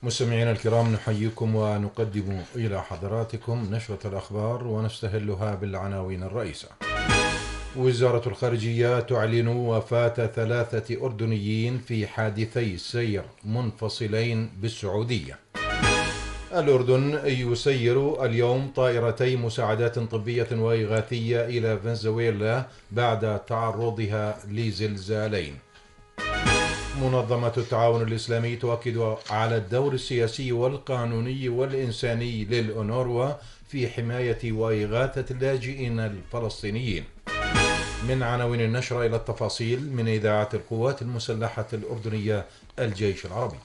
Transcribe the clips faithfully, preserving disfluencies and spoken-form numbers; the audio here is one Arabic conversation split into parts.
مستمعينا الكرام، نحييكم ونقدم إلى حضراتكم نشرة الأخبار ونستهلها بالعناوين الرئيسة. وزارة الخارجية تعلن وفاة ثلاثة أردنيين في حادثي سير منفصلين بالسعودية. الأردن يسير اليوم طائرتي مساعدات طبية وإغاثية إلى فنزويلا بعد تعرضها لزلزالين. منظمة التعاون الإسلامي تؤكد على الدور السياسي والقانوني والإنساني للأونروا في حماية وإغاثة اللاجئين الفلسطينيين. من عناوين النشرة إلى التفاصيل من إذاعة القوات المسلحة الأردنية الجيش العربي.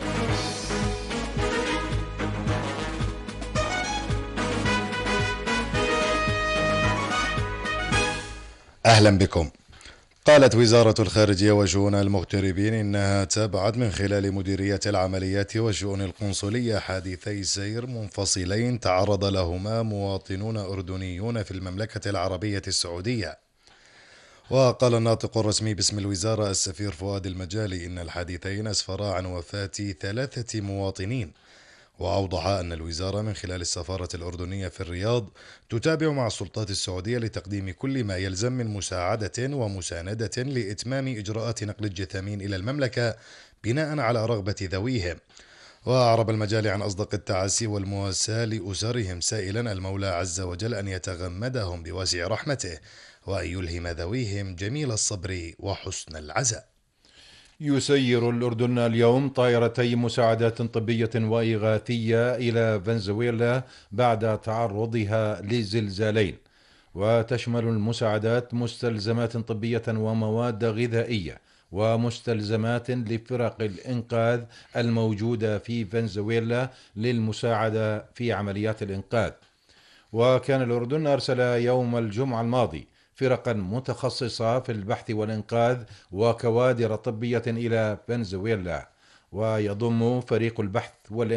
أهلا بكم. قالت وزارة الخارجية وشؤون المغتربين إنها تابعت من خلال مديرية العمليات والشؤون القنصلية حادثي سير منفصلين تعرض لهما مواطنون أردنيون في المملكة العربية السعودية. وقال الناطق الرسمي باسم الوزارة السفير فؤاد المجالي إن الحادثين أسفرا عن وفاة ثلاثة مواطنين. وأوضح أن الوزارة من خلال السفارة الأردنية في الرياض تتابع مع السلطات السعودية لتقديم كل ما يلزم من مساعدة ومساندة لإتمام إجراءات نقل الجثامين إلى المملكة بناء على رغبة ذويهم. وأعرب المجالي عن أصدق التعاسي والمواساة لأسرهم، سائلا المولى عز وجل أن يتغمدهم بواسع رحمته وأن يلهم ذويهم جميل الصبر وحسن العزاء. يسير الأردن اليوم طائرتي مساعدات طبية وإغاثية إلى فنزويلا بعد تعرضها لزلزالين، وتشمل المساعدات مستلزمات طبية ومواد غذائية ومستلزمات لفرق الإنقاذ الموجودة في فنزويلا للمساعدة في عمليات الإنقاذ. وكان الأردن أرسل يوم الجمعة الماضي فرقا متخصصة في البحث والإنقاذ وكوادر طبية إلى فنزويلا، ويضم فريق البحث والإنقاذ